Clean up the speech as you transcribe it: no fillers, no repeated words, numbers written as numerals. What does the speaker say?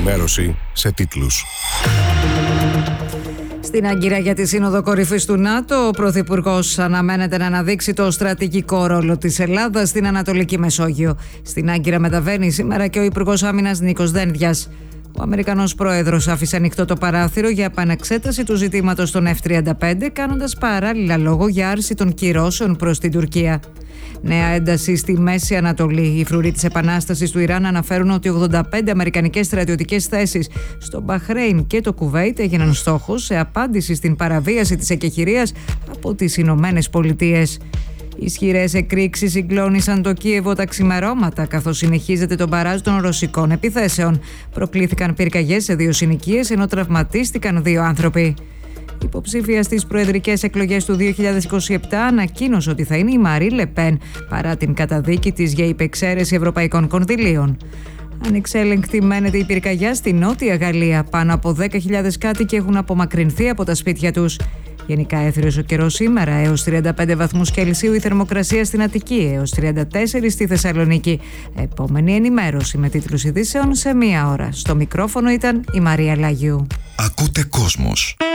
ενημέρωση σε τίτλους. Στην Άγκυρα για τη Σύνοδο Κορυφής του ΝΑΤΟ, ο Πρωθυπουργός αναμένεται να αναδείξει το στρατηγικό ρόλο της Ελλάδας στην Ανατολική Μεσόγειο. Στην Άγκυρα μεταβαίνει σήμερα και ο Υπουργός Άμυνας Νίκος Δένδιας. Ο Αμερικανός Πρόεδρος άφησε ανοιχτό το παράθυρο για επανεξέταση του ζητήματος των F-35, κάνοντας παράλληλα λόγο για άρση των κυρώσεων προς την Τουρκία. Νέα ένταση στη Μέση Ανατολή. Οι φρουροί της Επανάστασης του Ιράν αναφέρουν ότι 85 αμερικανικές στρατιωτικές θέσεις στο Μπαχρέιν και το Κουβέιτ έγιναν στόχος σε απάντηση στην παραβίαση της εκεχηρίας από τις Ηνωμένες Πολιτείες. Ισχυρές εκρήξεις συγκλώνησαν το Κίεβο τα ξημερώματα, καθώς συνεχίζεται το μπαράζ των ρωσικών επιθέσεων. Προκλήθηκαν πυρκαγιές σε 2 συνοικίες, ενώ τραυματίστηκαν 2 άνθρωποι. Υποψήφια στις προεδρικές εκλογές του 2027 ανακοίνωσε ότι θα είναι η Μαρί Λεπέν, παρά την καταδίκη της για υπεξαίρεση ευρωπαϊκών κονδυλίων. Ανεξέλεγκτη μένεται η πυρκαγιά στη Νότια Γαλλία. Πάνω από 10.000 κάτοικοι έχουν απομακρυνθεί από τα σπίτια τους. Γενικά έθριος ο καιρός σήμερα, έως 35 βαθμούς Κελσίου η θερμοκρασία στην Αττική, έως 34 στη Θεσσαλονίκη. Επόμενη ενημέρωση με τίτλους ειδήσεων σε 1 ώρα. Στο μικρόφωνο ήταν η Μαρία Λαγιού. Ακούτε Κόσμος.